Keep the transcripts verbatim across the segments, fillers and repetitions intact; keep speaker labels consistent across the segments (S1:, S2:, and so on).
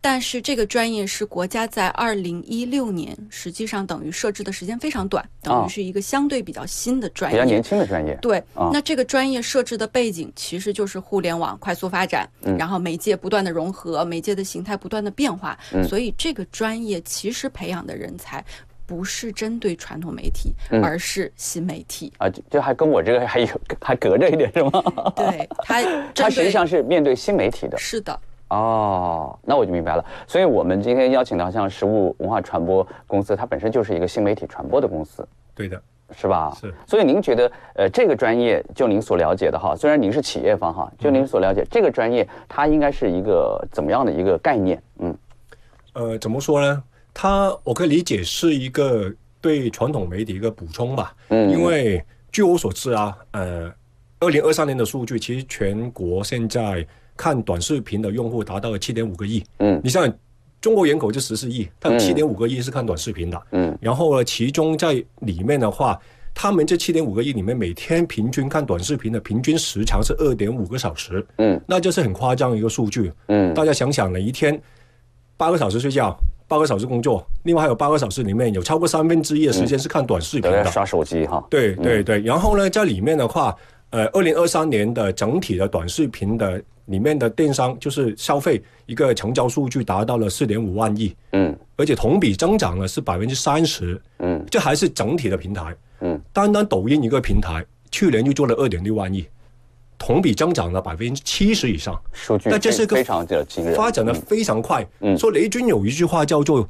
S1: 但是这个专业是国家在二零一六年，实际上等于设置的时间非常短，等于是一个相对比较新的专业，
S2: 比较年轻的专业。
S1: 对，啊、那这个专业设置的背景其实就是互联网快速发展，嗯、然后媒介不断的融合，媒介的形态不断的变化，嗯、所以这个专业其实培养的人才不是针对传统媒体，嗯、而是新媒体
S2: 啊，这还跟我这个还有还隔着一点是吗？
S1: 对，它
S2: 它实际上是面对新媒体的。
S1: 是的。
S2: 哦，那我就明白了。所以我们今天邀请到像实物文化传播公司，它本身就是一个新媒体传播的公司。
S3: 对的，
S2: 是吧？
S3: 是。
S2: 所以您觉得，呃，这个专业就您所了解的哈，虽然您是企业方哈，就您所了解、嗯、这个专业，它应该是一个怎么样的一个概念？嗯，
S3: 呃，怎么说呢？它我可以理解是一个对传统媒体一个补充吧。嗯，因为据我所知啊，呃，二零二三年的数据，其实全国现在看短视频的用户达到了七点五个亿。嗯，你想想，中国人口就十四亿，他有七点五个亿是看短视频的。嗯，然后呢，其中在里面的话，他们这七点五个亿里面，每天平均看短视频的平均时长是二点五个小时。嗯，那这是很夸张的一个数据。嗯，大家想想呢，一天八个小时睡觉，八个小时工作，另外还有八个小时里面有超过三分之一的时间是看短视频的，
S2: 嗯、刷手机哈。
S3: 对对对，然后呢，在里面的话，呃，二零二三年的整体的短视频的里面的电商就是消费一个成交数据达到了四点五万亿，嗯，而且同比增长了是百分之三十，嗯，这还是整体的平台，嗯，单单抖音一个平台去年就做了二点六万亿。同比增长了百分之七十以上，
S2: 数据
S3: 那这是个
S2: 非常的惊人，
S3: 发展的非常快。嗯，所以雷军有一句话叫做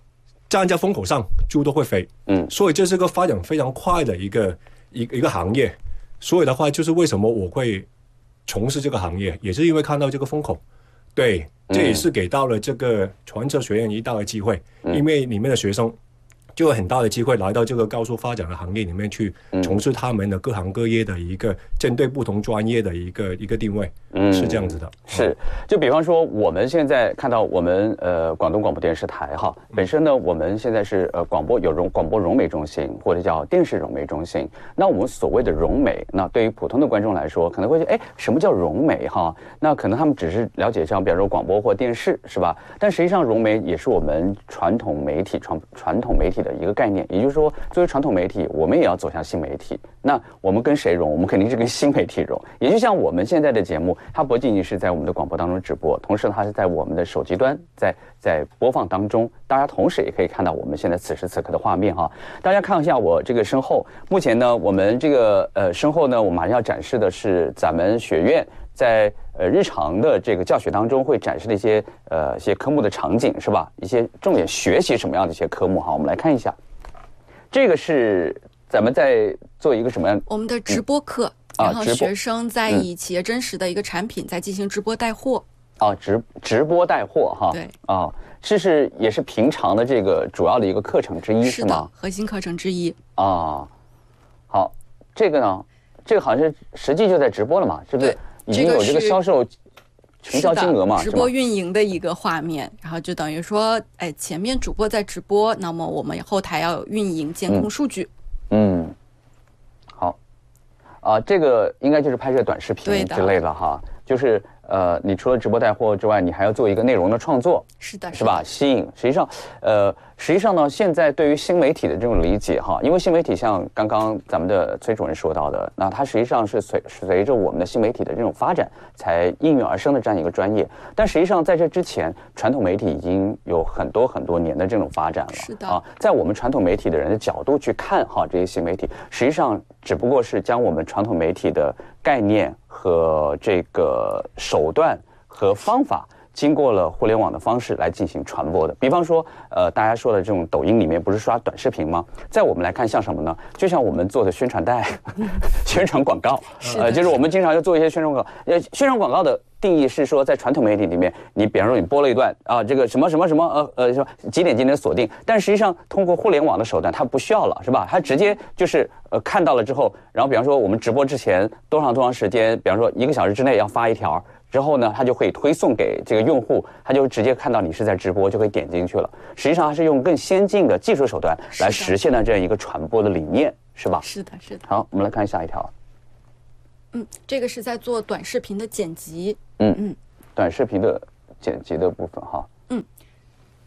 S3: “站在风口上，猪都会飞”。嗯，所以这是个发展非常快的一个一一个行业。所以的话，就是为什么我会从事这个行业，也是因为看到这个风口。对，这也是给到了这个传车学院一大的机会，嗯、因为里面的学生就有很大的机会来到这个高速发展的行业里面去从事他们的各行各业的一个针对不同专业的一个一个定位，嗯，是这样子的。
S2: 是，就比方说我们现在看到我们呃广东广播电视台哈，本身呢我们现在是呃广播有融广播融媒中心或者叫电视融媒中心。那我们所谓的融媒，那对于普通的观众来说，可能会觉得哎什么叫融媒哈？那可能他们只是了解像比方说广播或电视是吧？但实际上融媒也是我们传统媒体传传统媒体的一个概念，也就是说，作为传统媒体，我们也要走向新媒体。那我们跟谁融？我们肯定是跟新媒体融。也就像我们现在的节目，它不仅仅是在我们的广播当中直播，同时它是在我们的手机端在在播放当中。大家同时也可以看到我们现在此时此刻的画面哈。大家看一下我这个身后，目前呢，我们这个呃身后呢，我马上要展示的是咱们学院在呃日常的这个教学当中会展示的一些呃一些科目的场景是吧？一些重点学习什么样的一些科目哈？我们来看一下，这个是咱们在做一个什么样？
S1: 我们的直播课，嗯、然后学生在以企业真实的一个产品在进行直播带货。
S2: 啊，直直播带货哈。
S1: 对。
S2: 啊，这是也是平常的这个主要的一个课程之一是吗？
S1: 是的，核心课程之一。
S2: 啊，好，这个呢，这个好像是实际就在直播了嘛，是不是？已经有这个销售成交金额嘛？
S1: 直播运营的一个画面，然后就等于说，哎，前面主播在直播，那么我们后台要有运营监控数据。
S2: 嗯，嗯好，啊，这个应该就是拍摄短视频之类的哈，就是呃，你除了直播带货之外，你还要做一个内容的创作，
S1: 是的，
S2: 是吧？吸引，实际上，呃。实际上呢，现在对于新媒体的这种理解哈，因为新媒体像刚刚咱们的崔主任说到的，那它实际上是随随着我们的新媒体的这种发展才应运而生的这样一个专业。但实际上在这之前，传统媒体已经有很多很多年的这种发展了。
S1: 是的
S2: 啊，在我们传统媒体的人的角度去看哈，这些新媒体实际上只不过是将我们传统媒体的概念和这个手段和方法，经过了互联网的方式来进行传播的。比方说，呃，大家说的这种抖音里面不是刷短视频吗？在我们来看像什么呢？就像我们做的宣传带、宣传广告，呃，就是我们经常要做一些宣传广告。呃，宣传广告的定义是说，在传统媒体里面，你比方说你播了一段啊，这个什么什么什么呃呃，说几点几点锁定，但实际上通过互联网的手段，它不需要了，是吧？它直接就是呃看到了之后，然后比方说我们直播之前多长多长时间，比方说一个小时之内要发一条。之后呢，它就会推送给这个用户，他就直接看到你是在直播，就可以点进去了。实际上，它是用更先进的技术手段来实现的这样一个传播的理念，是吧？
S1: 是的，是的。
S2: 好，我们来看下一条。
S1: 嗯，这个是在做短视频的剪辑。
S2: 嗯嗯，短视频的剪辑的部分哈。
S1: 嗯，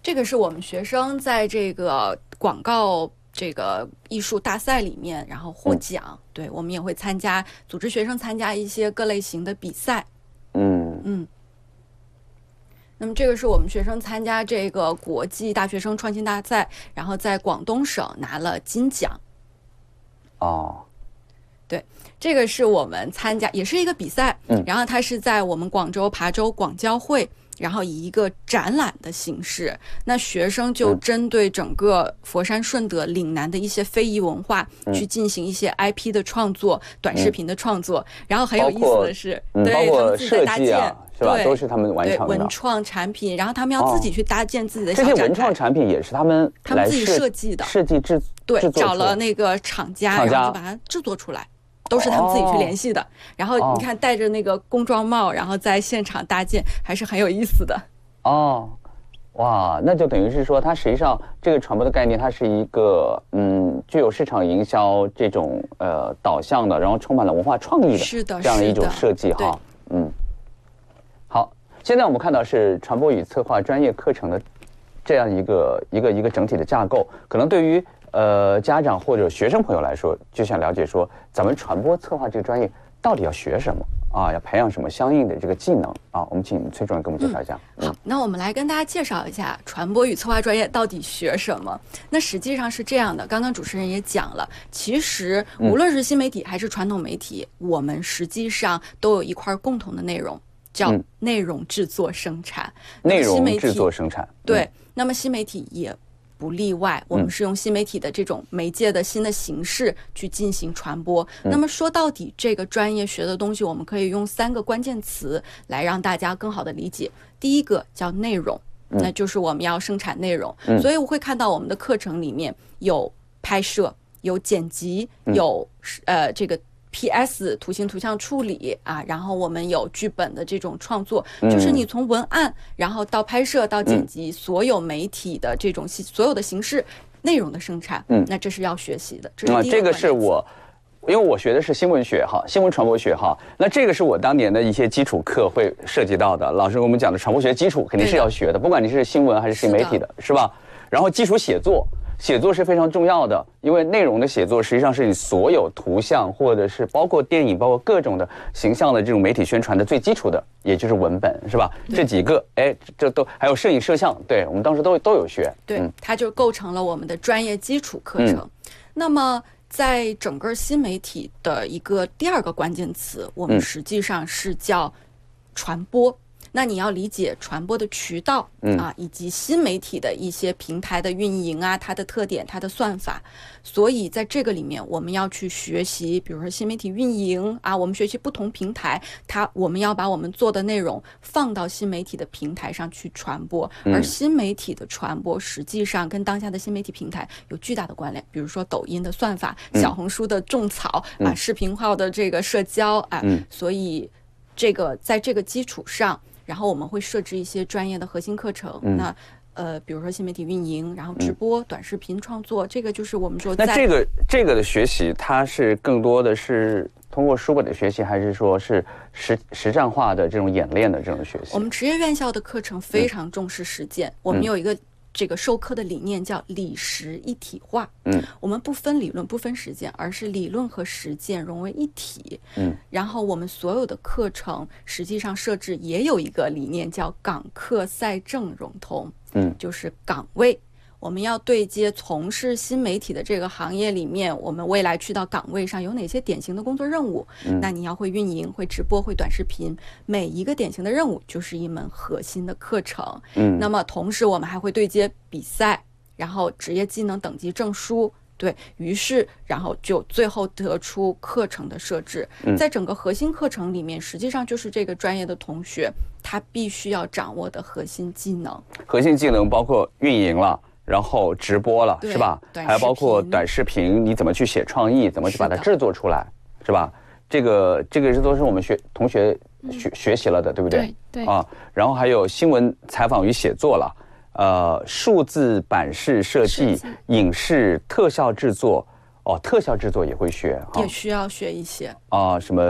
S1: 这个是我们学生在这个广告这个艺术大赛里面，然后获奖。嗯、对，我们也会参加，组织学生参加一些各类型的比赛。嗯嗯。那么这个是我们学生参加这个国际大学生创新大赛，然后在广东省拿了金奖。
S2: 哦。
S1: 对，这个是我们参加，也是一个比赛。嗯。然后它是在我们广州琶洲广交会。然后以一个展览的形式，那学生就针对整个佛山顺德岭南的一些非遗文化、嗯、去进行一些 I P 的创作、短视频的创作。嗯、然后很有意思的是，
S2: 嗯、
S1: 对
S2: 包括
S1: 他们自己在搭建，
S2: 啊、是吧？都是他们完成的。
S1: 对文创产品，然后他们要自己去搭建自己的小展台。
S2: 这些文创产品也是他们
S1: 他们自己设计的，
S2: 设计制
S1: 对，找了那个厂家，
S2: 厂家
S1: 然后就把它制作出来。都是他们自己去联系的。哦、然后你看，戴着那个工装帽，然后在现场搭建，还是很有意思的。
S2: 哦，哇，那就等于是说，它实际上这个传播的概念，它是一个嗯，具有市场营销这种呃导向的，然后充满了文化创意的，
S1: 是的，
S2: 这样的一种设计哈。嗯，好，现在我们看到是传播与策划专业课程的这样一个一个一个整体的架构，可能对于呃家长或者学生朋友来说，就想了解说，咱们传播策划这个专业到底要学什么？啊，要培养什么相应的这个技能啊？我们请崔主任给我们介绍一下。
S1: 嗯、好，那我们来跟大家介绍一下传播与策划专业到底学什么。那实际上是这样的，刚刚主持人也讲了，其实无论是新媒体还是传统媒体，嗯、我们实际上都有一块共同的内容，叫内容制作生产。
S2: 嗯、内容制作生产。
S1: 对，嗯、那么新媒体也不例外，我们是用新媒体的这种媒介的新的形式去进行传播。嗯、那么说到底，这个专业学的东西，我们可以用三个关键词来让大家更好的理解。第一个叫内容，那就是我们要生产内容。嗯、所以我会看到我们的课程里面有拍摄、有剪辑、有、嗯、呃这个。P S 图形图像处理啊，然后我们有剧本的这种创作，嗯、就是你从文案，然后到拍摄到剪辑，嗯、所有媒体的这种所有的形式内容的生产，嗯，那这是要学习的。这是第一个、嗯、
S2: 这个是我，因为我学的是新闻学哈，新闻传播学哈，那这个是我当年的一些基础课会涉及到的。老师给我们讲的传播学基础肯定是要学的，不管你是新闻还是新媒体的，是, 是吧？然后基础写作。写作是非常重要的，因为内容的写作实际上是你所有图像或者是包括电影、包括各种的形象的这种媒体宣传的最基础的，也就是文本，是吧？这几个，哎，这都还有摄影、摄像，对我们当时都都有学。
S1: 对，嗯、它就构成了我们的专业基础课程。嗯、那么，在整个新媒体的一个第二个关键词，我们实际上是叫传播。嗯那你要理解传播的渠道啊，以及新媒体的一些平台的运营啊，它的特点、它的算法。所以在这个里面，我们要去学习，比如说新媒体运营啊，我们学习不同平台，它我们要把我们做的内容放到新媒体的平台上去传播。而新媒体的传播实际上跟当下的新媒体平台有巨大的关联，比如说抖音的算法、小红书的种草啊、视频号的这个社交啊，所以这个在这个基础上。然后我们会设置一些专业的核心课程，嗯、那呃，比如说新媒体运营，然后直播、嗯、短视频创作，这个就是我们说在。
S2: 那这个这个的学习，它是更多的是通过书本的学习，还是说是实实战化的这种演练的这种学习？
S1: 我们职业院校的课程非常重视实践，嗯、我们有一个。这个授课的理念叫理实一体化，嗯，我们不分理论不分实践，而是理论和实践融为一体，嗯，然后我们所有的课程实际上设置也有一个理念叫岗课赛政融通，嗯，就是岗位。我们要对接从事新媒体的这个行业里面，我们未来去到岗位上有哪些典型的工作任务？嗯、那你要会运营、会直播、会短视频，每一个典型的任务就是一门核心的课程。嗯，那么同时我们还会对接比赛，然后职业技能等级证书。对于是，然后就最后得出课程的设置。嗯、在整个核心课程里面，实际上就是这个专业的同学他必须要掌握的核心技能。
S2: 核心技能包括运营了。然后直播了，是吧？还有包括短视频，你怎么去写创意，怎么去把它制作出来， 是, 是吧？这个这个都是我们学同学学、嗯、学习了的，对不对？
S1: 对对
S2: 啊。然后还有新闻采访与写作了，呃，数字版式设计、影视特效制作，哦，特效制作也会学，
S1: 也需要学一些
S2: 啊，什么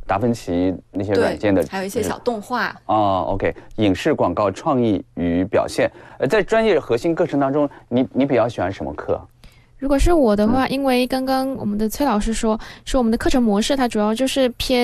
S2: 达芬奇那些软件的，
S1: 还有一些小动画
S2: 哦 OK， 影视广告创意与表现。呃，在专业核心课程当中，你你比较喜欢什么课？
S4: 如果是我的话，因为刚刚我们的崔老师说，说我们的课程模式它主要就是偏